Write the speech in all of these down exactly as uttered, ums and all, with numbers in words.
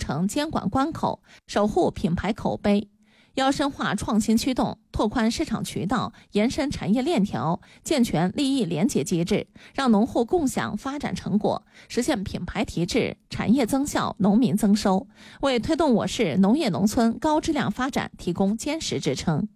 城监管关口，守护品牌口碑。要深化创新驱动，拓宽市场渠道，延伸产业链条，健全利益联结机制，让农户共享发展成果，实现品牌提质、产业增效、农民增收，为推动我市农业农村高质量发展提供坚实支撑。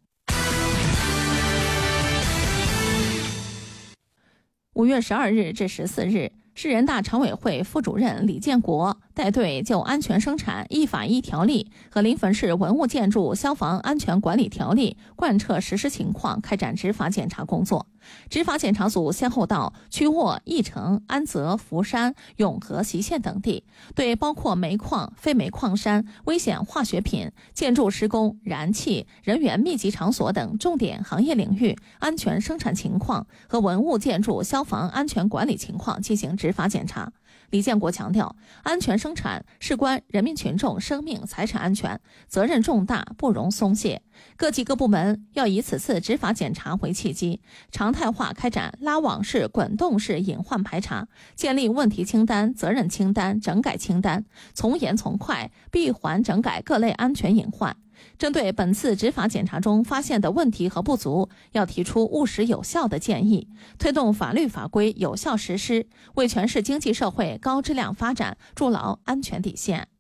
五月十二日至十四日，市人大常委会副主任李建国带队就安全生产一法一条例和临汾市文物建筑消防安全管理条例贯彻实施情况开展执法检查工作。执法检查组先后到曲沃、义城、安泽、福山、永和、隰县等地，对包括煤矿、非煤矿山、危险化学品、建筑施工、燃气、人员密集场所等重点行业领域安全生产情况和文物建筑消防安全管理情况进行执法检查。李建国强调，安全生产事关人民群众生命财产安全，责任重大，不容松懈。各级各部门要以此次执法检查为契机，常态化开展拉网式、滚动式隐患排查，建立问题清单、责任清单、整改清单，从严从快，闭环整改各类安全隐患。针对本次执法检查中发现的问题和不足，要提出务实有效的建议，推动法律法规有效实施，为全市经济社会高质量发展筑牢安全底线。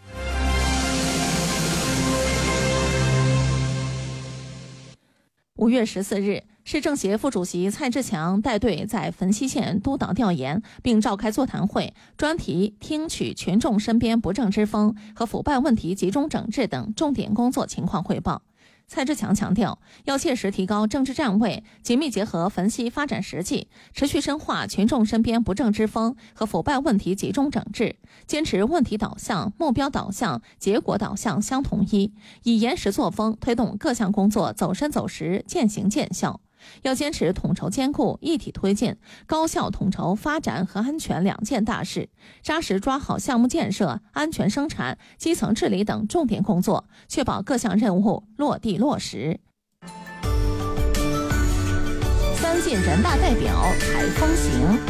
五月十四日，市政协副主席蔡志强带队在汾西县督导调研，并召开座谈会，专题听取群众身边不正之风和腐败问题集中整治等重点工作情况汇报。蔡志强强调，要切实提高政治站位，紧密结合汾西发展实际，持续深化群众身边不正之风和腐败问题集中整治，坚持问题导向、目标导向、结果导向相统一，以严实作风推动各项工作走深走实、渐行渐效。要坚持统筹兼顾、一体推进，高效统筹发展和安全两件大事，扎实抓好项目建设、安全生产、基层治理等重点工作，确保各项任务落地落实。三进人大代表采风行。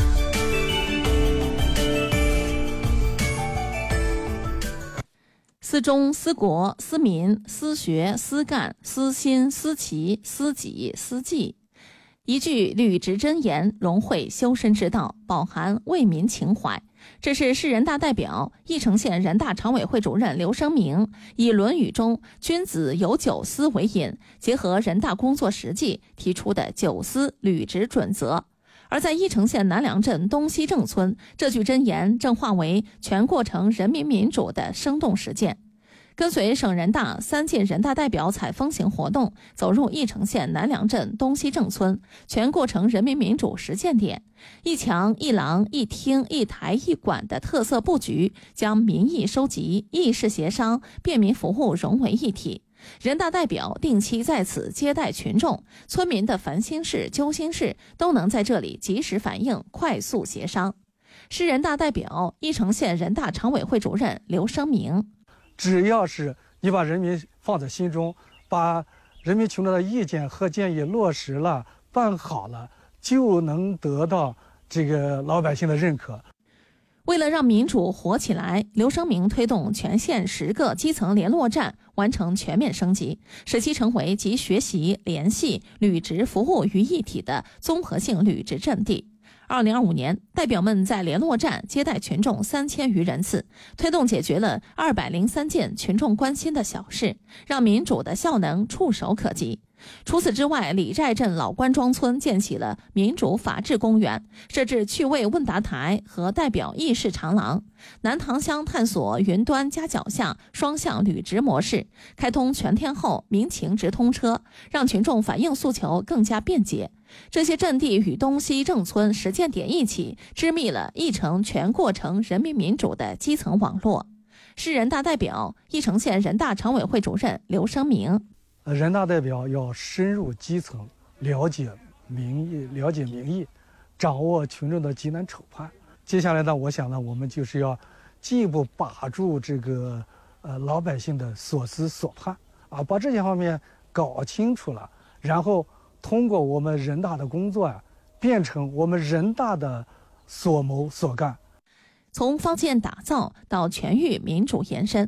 思中、思国、思民、思学、思干、思心、思齐、思己、思济，一句履职真言，融会修身之道，饱含为民情怀。这是市人大代表、义城县人大常委会主任刘生明以《论语》中君子有九思为引，结合人大工作实际提出的九思履职准则。而在义城县南梁镇东西正村，这句箴言正化为全过程人民民主的生动实践。跟随省人大三届人大代表采风行活动，走入义城县南梁镇东西正村全过程人民民主实践点，一墙一廊一厅一台一馆的特色布局，将民意收集、议事协商、便民服务融为一体。人大代表定期在此接待群众，村民的烦心事、揪心事都能在这里及时反映、快速协商。市人大代表、义城县人大常委会主任刘生明， 只要是你把人民放在心中，把人民群众的意见和建议落实了、办好了，就能得到这个老百姓的认可。 为了让民主活起来，刘生明推动全县十个基层联络站完成全面升级，使其成为集学习、联系、履职服务于一体的综合性履职阵地。二零二五年，代表们在联络站接待群众三千余人次，推动解决了二百零三件群众关心的小事，让民主的效能触手可及。除此之外，李寨镇老关庄村建起了民主法治公园，设置趣味问答台和代表议事长廊。南塘乡探索云端加脚下双向履职模式，开通全天候民情直通车，让群众反映诉求更加便捷。这些阵地与东西正村实践点一起，织密了义城全过程人民民主的基层网络。市人大代表、义城县人大常委会主任刘生明， 人大代表要深入基层，了解民意，了解民意，掌握群众的急难愁盼。接下来呢，我想呢，我们就是要进一步把住这个呃老百姓的所思所盼啊，把这些方面搞清楚了，然后通过我们人大的工作啊，变成我们人大的所谋所干。 从方建打造到全域民主延伸，